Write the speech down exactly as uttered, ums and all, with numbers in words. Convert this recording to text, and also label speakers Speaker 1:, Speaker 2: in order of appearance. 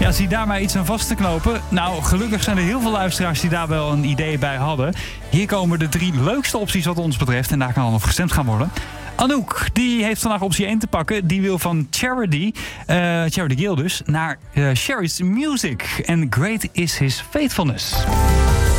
Speaker 1: Ja, zie daar maar iets aan vast te knopen. Nou, gelukkig zijn er heel veel luisteraars die daar wel een idee bij hadden. Hier komen de drie leukste opties wat ons betreft. En daar kan al op gestemd gaan worden. Anouk, die heeft vandaag optie één te pakken. Die wil van Charity, uh, Charity Gill dus, naar uh, Sherry's Music. En Great is His Faithfulness.